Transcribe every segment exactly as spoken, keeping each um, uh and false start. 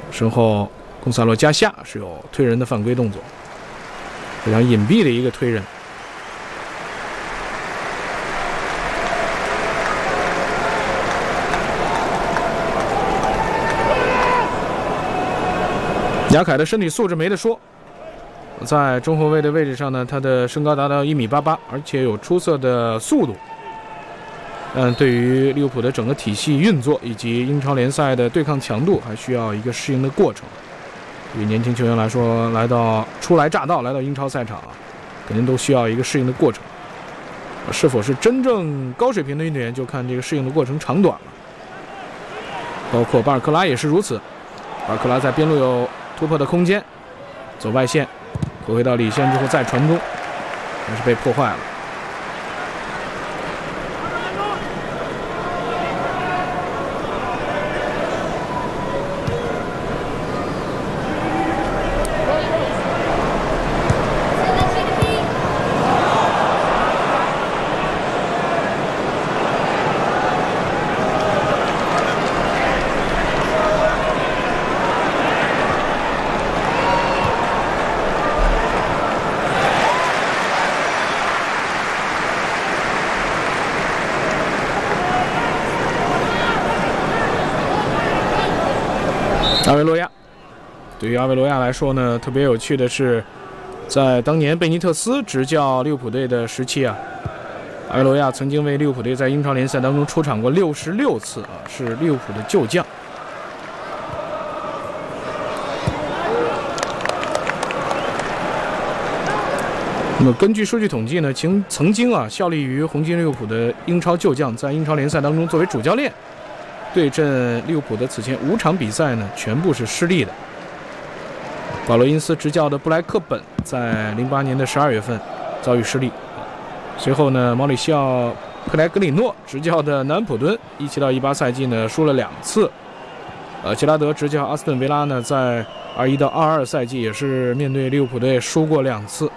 身后贡萨洛加夏是有推人的犯规动作，非常隐蔽的一个推人。亚凯的身体素质没得说，在中后卫的位置上呢，他的身高达到一米八八，而且有出色的速度。但对于利物浦的整个体系运作以及英超联赛的对抗强度，还需要一个适应的过程。对于年轻球员来说，来到初来乍到，来到英超赛场啊，肯定都需要一个适应的过程。是否是真正高水平的运动员，就看这个适应的过程长短了。包括巴尔克拉也是如此，巴尔克拉在边路有突破的空间，走外线，回回到里线之后再传中，但是被破坏了。阿维罗亚，对于阿维罗亚来说呢，特别有趣的是，在当年贝尼特斯执教利物浦队的时期啊，阿维罗亚曾经为利物浦队在英超联赛当中出场过六十六次啊，是利物浦的旧将。那么根据数据统计呢，曾曾经啊效力于红金利物浦的英超旧将，在英超联赛当中作为主教练对阵利物浦的此前五场比赛呢，全部是失利的。保罗因斯执教的布莱克本在零八年的十二月份遭遇失利，随后呢，毛里西奥·佩莱格里诺执教的南安普敦一七到一八赛季呢输了两次，呃，吉拉德执教阿斯顿维拉呢在二一到二二赛季也是面对利物浦队输过两次。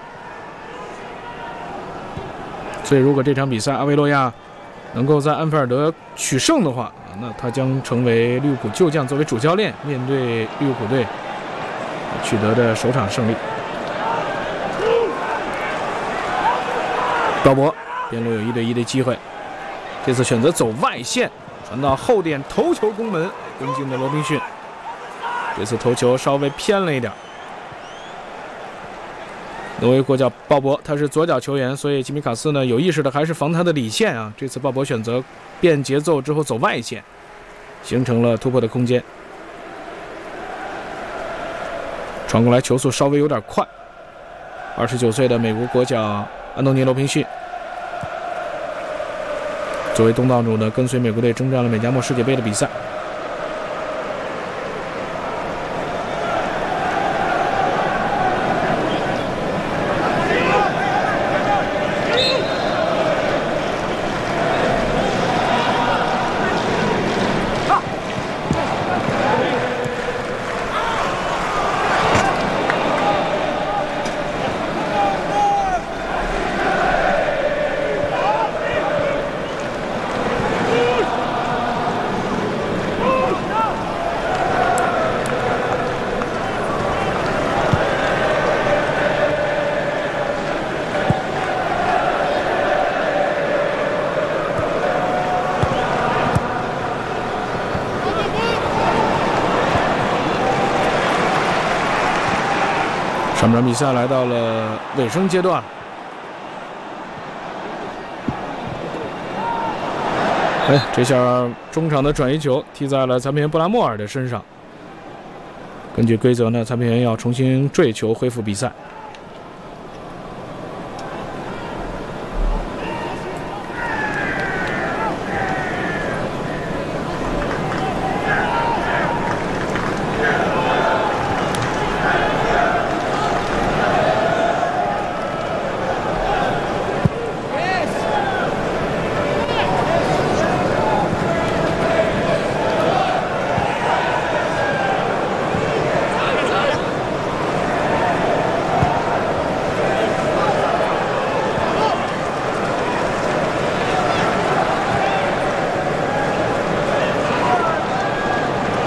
所以，如果这场比赛阿维罗亚能够在安菲尔德取胜的话，那他将成为利物浦旧将作为主教练面对利物浦队取得的首场胜利。鲍勃边路有一对一的机会，这次选择走外线，传到后点头球攻门，跟进的罗宾逊。这次头球稍微偏了一点。挪威国脚鲍勃，他是左脚球员，所以吉米卡斯呢有意识的还是防他的里线啊。这次鲍勃选择变节奏之后走外线，形成了突破的空间。传过来球速稍微有点快。二十九岁的美国国脚安东尼·罗宾逊，作为东道主呢，跟随美国队征战了美加墨世界杯的比赛。上场比赛来到了尾声阶段，哎，这下中场的转移球踢在了裁判员布拉莫尔的身上。根据规则呢，裁判员要重新坠球恢复比赛。